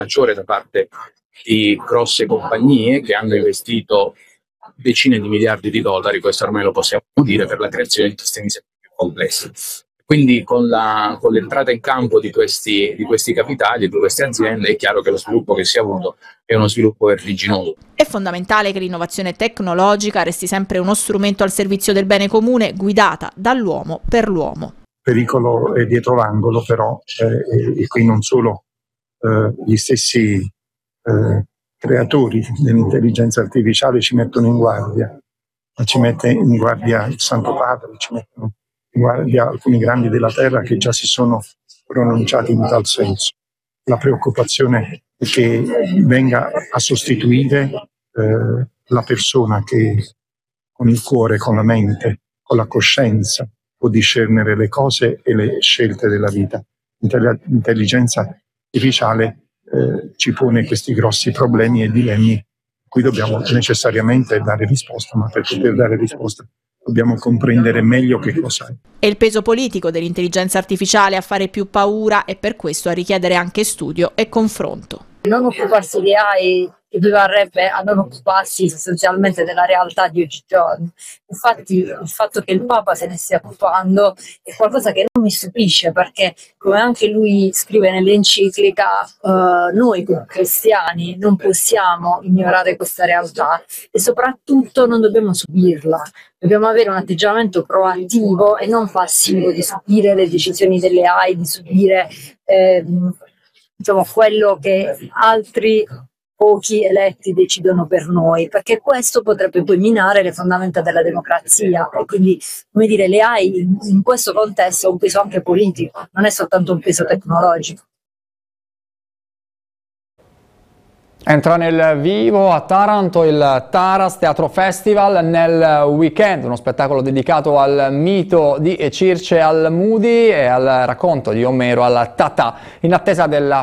maggiore da parte di grosse compagnie che hanno investito decine di miliardi di dollari, questo ormai lo possiamo dire, per la creazione di sistemi sempre più complessi. Quindi con l'entrata in campo di questi capitali, di queste aziende, è chiaro che lo sviluppo che si è avuto è uno sviluppo vertiginoso. È fondamentale che l'innovazione tecnologica resti sempre uno strumento al servizio del bene comune, guidata dall'uomo per l'uomo. Il pericolo è dietro l'angolo, però, e qui non solo gli stessi creatori dell'intelligenza artificiale ci mettono in guardia, ma ci mette in guardia il Santo Padre, ci mettono in guardia alcuni grandi della terra che già si sono pronunciati in tal senso. La preoccupazione è che venga a sostituire la persona che con il cuore, con la mente, con la coscienza può discernere le cose e le scelte della vita. L'intelligenza artificiale ci pone questi grossi problemi e dilemmi a cui dobbiamo necessariamente dare risposta, ma per poter dare risposta dobbiamo comprendere meglio che cosa è. È il peso politico dell'intelligenza artificiale a fare più paura e per questo a richiedere anche studio e confronto. Non occuparsi di AI equivarrebbe a non occuparsi sostanzialmente della realtà di oggigiorno. Infatti il fatto che il Papa se ne stia occupando è qualcosa che non mi stupisce, perché come anche lui scrive nell'enciclica, noi come cristiani non possiamo ignorare questa realtà e soprattutto non dobbiamo subirla. Dobbiamo avere un atteggiamento proattivo e non passivo di subire le decisioni delle AI, di subire quello che altri pochi eletti decidono per noi, perché questo potrebbe poi minare le fondamenta della democrazia e quindi, come dire, le AI in questo contesto ha un peso anche politico, non è soltanto un peso tecnologico. Entra nel vivo a Taranto il Taras Teatro Festival nel weekend, uno spettacolo dedicato al mito di Circe al Mudi e al racconto di Omero al Tatà, in attesa della